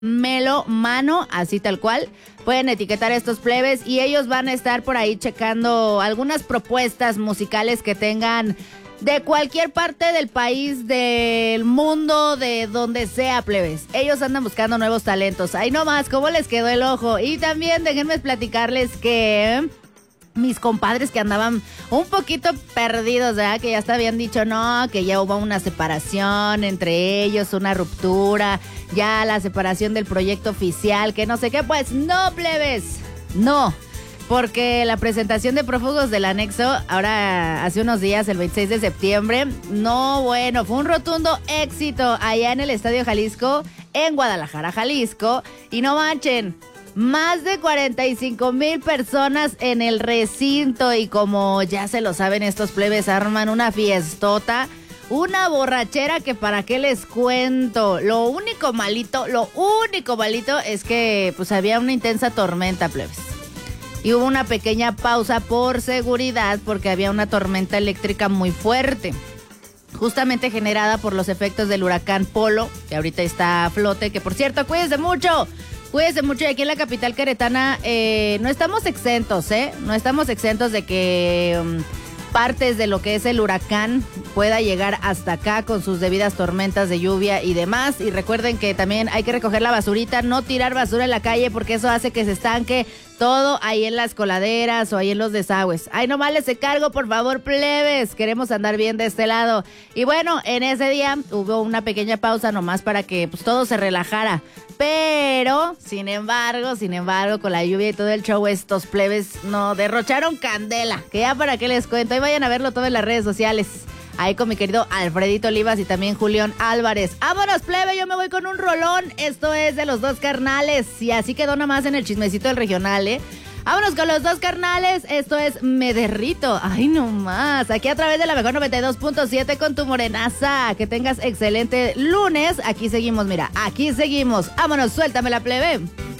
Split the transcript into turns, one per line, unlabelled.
Melomano, así tal cual. Pueden etiquetar a estos plebes y ellos van a estar por ahí checando algunas propuestas musicales que tengan de cualquier parte del país, del mundo, de donde sea, plebes. Ellos andan buscando nuevos talentos. Ahí nomás, ¿cómo les quedó el ojo? Y también déjenme platicarles que mis compadres que andaban un poquito perdidos, ¿verdad? Que ya hasta habían dicho, no, que ya hubo una separación entre ellos, una ruptura, ya la separación del proyecto oficial, que no sé qué. Pues no, plebes, no. Porque la presentación de Prófugos del Anexo, ahora hace unos días, el 26 de septiembre, no, bueno, fue un rotundo éxito allá en el Estadio Jalisco, en Guadalajara, Jalisco. Y no manchen, más de 45,000 personas en el recinto. Y como ya se lo saben, estos plebes arman una fiestota, una borrachera que para qué les cuento. Lo único malito es que pues había una intensa tormenta, plebes. Y hubo una pequeña pausa por seguridad porque había una tormenta eléctrica muy fuerte, justamente generada por los efectos del huracán Polo, que ahorita está a flote, que por cierto, cuídense mucho. Y aquí en la capital queretana no estamos exentos, no estamos exentos de que partes de lo que es el huracán pueda llegar hasta acá con sus debidas tormentas de lluvia y demás. Y recuerden que también hay que recoger la basurita, no tirar basura en la calle porque eso hace que se estanque todo ahí en las coladeras o ahí en los desagües. Ay, no mal ese cargo, por favor, plebes. Queremos andar bien de este lado. Y bueno, en ese día hubo una pequeña pausa nomás para que pues todo se relajara. Pero, sin embargo, con la lluvia y todo el show, estos plebes no derrocharon candela. Que ya para qué les cuento. Ahí vayan a verlo todo en las redes sociales. Ahí con mi querido Alfredito Olivas y también Julián Álvarez. ¡Vámonos, plebe! Yo me voy con un rolón. Esto es de Los Dos Carnales. Y así quedó nomás en el chismecito del regional, Vámonos con Los Dos Carnales. Esto es Me Derrito. ¡Ay, no más! Aquí a través de la mejor 92.7 con tu morenaza. Que tengas excelente lunes. Aquí seguimos, mira. Aquí seguimos. ¡Vámonos! Suéltame la plebe.